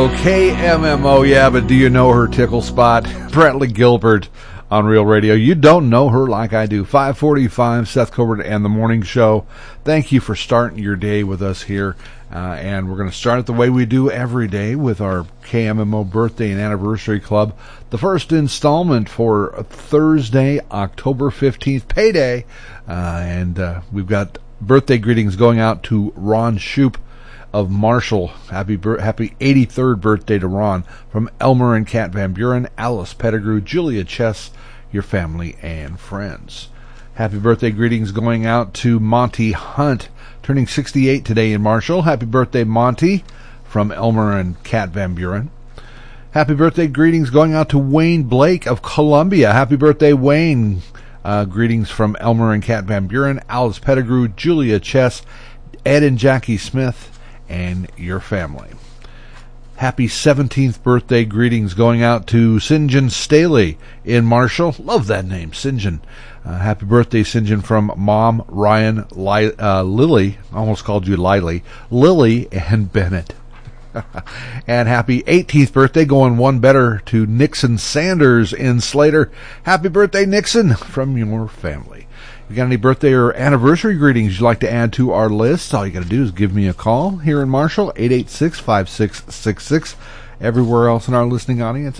Radio, KMMO. Yeah, but do you know her tickle spot? Brantley Gilbert on Real Radio. You don't know her like I do. 545, Seth Colbert and the Morning Show. Thank you for starting your day with us here. And we're going to start it the way we do every day with our KMMO Birthday and Anniversary Club. The first installment for Thursday, October 15th, payday. And we've got birthday greetings going out to Ron Shoup of Marshall. Happy 83rd birthday to Ron. From Elmer and Kat Van Buren, Alice Pettigrew, Julia Chess, your family and friends. Happy birthday greetings going out to Monty Hunt, turning 68 today in Marshall. Happy birthday, Monty, from Elmer and Kat Van Buren. Happy birthday greetings going out to Wayne Blake of Columbia. Happy birthday, Wayne. Greetings from Elmer and Kat Van Buren, Alice Pettigrew, Julia Chess, Ed and Jackie Smith, and your family. Happy 17th birthday greetings going out to St. John Staley in Marshall. Love that name, St. John. Happy birthday, St. John, from Mom, Ryan, Lily, almost called you Lily, Lily and Bennett. And happy 18th birthday, going one better, to Nixon Sanders in Slater. Happy birthday, Nixon, from your family. If you got any birthday or anniversary greetings you'd like to add to our list, all you got to do is give me a call here in Marshall, 886-5666. Everywhere else in our listening audience,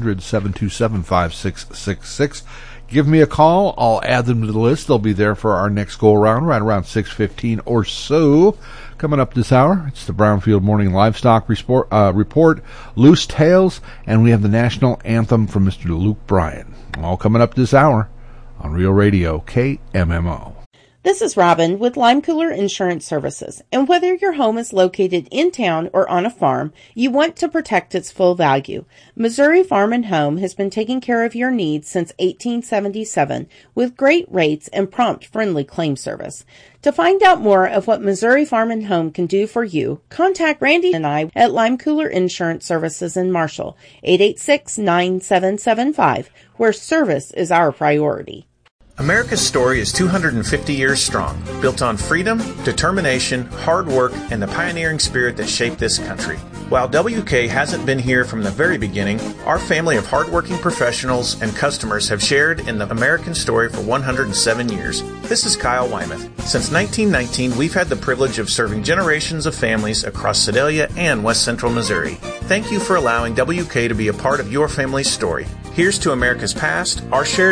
800-727-5666. Give me a call. I'll add them to the list. They'll be there for our next go-around, right around 6:15 or so. Coming up this hour, it's the Brownfield Morning Livestock Report, Loose Tales, and we have the national anthem from Mr. Luke Bryan. All coming up this hour on Real Radio, KMMO. This is Robin with Lime Cooler Insurance Services, and whether your home is located in town or on a farm, you want to protect its full value. Missouri Farm and Home has been taking care of your needs since 1877 with great rates and prompt, friendly claim service. To find out more of what Missouri Farm and Home can do for you, contact Randy and I at Lime Cooler Insurance Services in Marshall, 886-9775, where service is our priority. America's story is 250 years strong, built on freedom, determination, hard work, and the pioneering spirit that shaped this country. While WK hasn't been here from the very beginning, our family of hardworking professionals and customers have shared in the American story for 107 years. This is Kyle Wymuth. Since 1919, we've had the privilege of serving generations of families across Sedalia and West Central Missouri. Thank you for allowing WK to be a part of your family's story. Here's to America's past, our shared